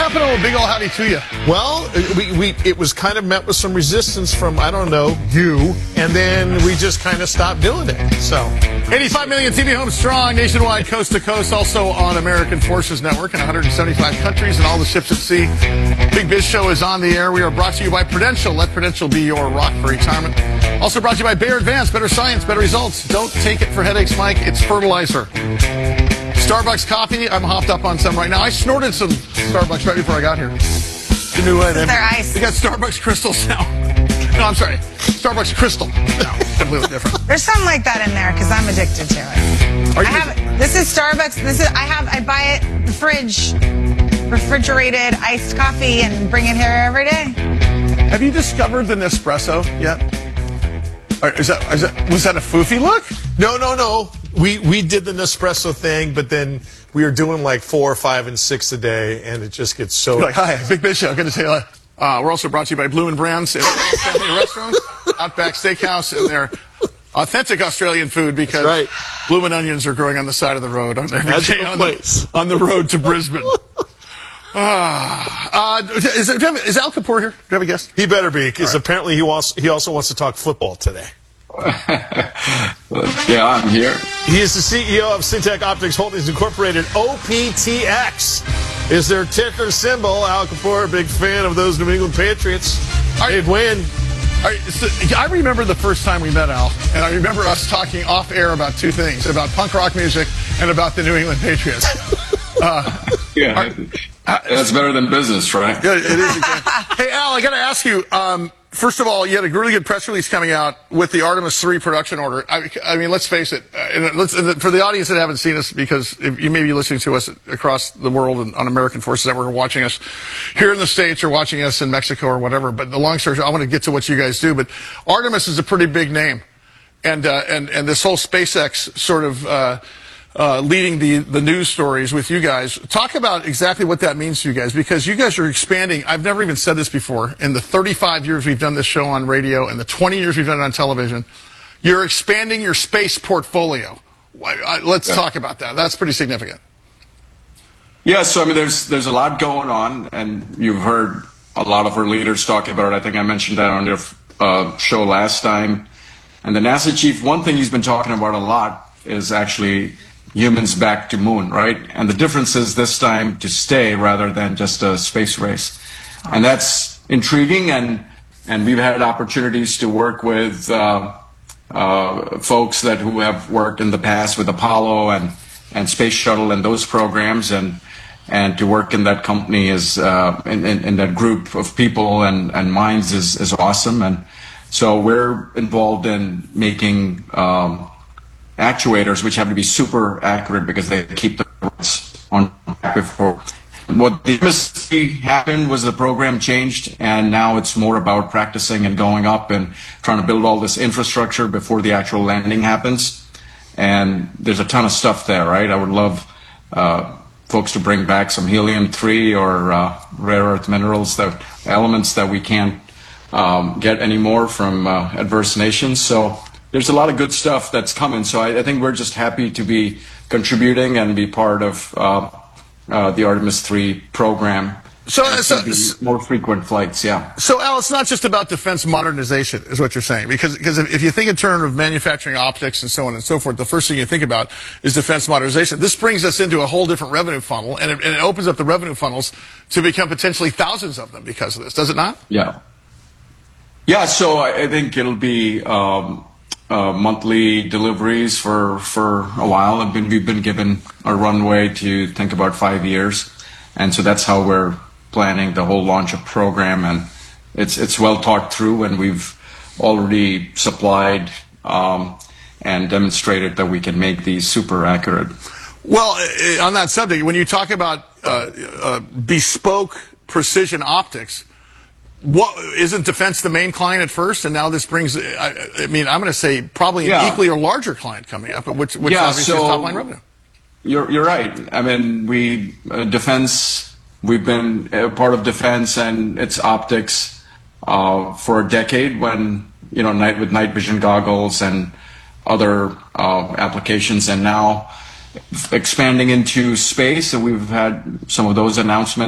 happened? Big ol' howdy to you. Well, it was kind of met with some resistance from, I don't know, you, and then we just kind of stopped doing it. So, 85 million TV homes strong, nationwide, coast to coast, also on American Forces Network in 175 countries and all the ships at sea. Big Biz Show is on the air. We are brought to you by Prudential. Let Prudential be your rock for retirement. Also brought to you by Bayer Advance. Better science, better results. Don't take it for headaches, Mike. It's fertilizer. Starbucks coffee. I'm hopped up on some right now. I snorted some Starbucks right before I got here. The new one. Their ice. They got Starbucks crystals now. No, I'm sorry. Starbucks crystal. No, completely different. There's something like that in there because I'm addicted to it. This is Starbucks. I buy it the fridge, refrigerated iced coffee, and bring it here every day. Have you discovered the Nespresso yet? Was that a foofy look? No. We did the Nespresso thing, but then we were doing like 4, 5, and 6 a day, and it just gets so... You're like, hi, Big Biz Show. Good to see you. We're also brought to you by Bloomin' Brands and family restaurants, Outback Steakhouse, and their authentic Australian food because right. bloomin' onions are growing on the side of the road on the road to Brisbane. Is Al Kapoor here? Do you have a guest? He better be, because apparently he also wants to talk football today. Yeah, I'm here. He is the CEO of Syntec Optics Holdings Incorporated. OPTX is their ticker symbol. Al Kapoor, a big fan of those New England Patriots. They'd win. I remember the first time we met Al, and I remember us talking off air about two things, about punk rock music and about the New England Patriots. That's better than business, right? Yeah, it is. Hey, Al, I got to ask you, first of all, you had a really good press release coming out with the Artemis 3 production order. I mean, let's face it. For the audience that haven't seen us, because you may be listening to us across the world and on American Forces Network, or watching us here in the States or watching us in Mexico or whatever. But the long story short, I want to get to what you guys do. But Artemis is a pretty big name. And this whole SpaceX sort of leading the news stories with you guys. Talk about exactly what that means to you guys, because you guys are expanding. I've never even said this before. In the 35 years we've done this show on radio and the 20 years we've done it on television, you're expanding your space portfolio. Let's talk about that. That's pretty significant. Yeah, so I mean, there's a lot going on, and you've heard a lot of our leaders talk about it. I think I mentioned that on their show last time. And the NASA chief, one thing he's been talking about a lot is actually humans back to moon, right? And the difference is this time to stay rather than just a space race. And that's intriguing, and we've had opportunities to work with folks who have worked in the past with Apollo and Space Shuttle and those programs, and to work in that company is in that group of people and minds is awesome. And so we're involved in making actuators, which have to be super accurate because they keep the rockets on track before. What the MSC happened was the program changed, and now it's more about practicing and going up and trying to build all this infrastructure before the actual landing happens. And there's a ton of stuff there, right? I would love folks to bring back some helium-3 or rare earth minerals, elements that we can't get anymore from adverse nations. So there's a lot of good stuff that's coming. So I think we're just happy to be contributing and be part of the Artemis 3 program. So more frequent flights, yeah. So, Al, it's not just about defense modernization, is what you're saying. Because if you think in terms of manufacturing optics and so on and so forth, the first thing you think about is defense modernization. This brings us into a whole different revenue funnel, and it opens up the revenue funnels to become potentially thousands of them because of this, does it not? Yeah. Yeah, so I think it'll be monthly deliveries for a while. We've been given a runway to think about 5 years. And so that's how we're planning the whole launch of program. And it's well thought through, and we've already supplied and demonstrated that we can make these super accurate. Well, on that subject, when you talk about bespoke precision optics, what isn't defense the main client at first, and now this brings? I mean, I'm going to say probably an equally or larger client coming up, which obviously is top line revenue. You're right. I mean, defense. We've been a part of defense and its optics for a decade. When with night vision goggles and other applications, and now expanding into space. And we've had some of those announcements.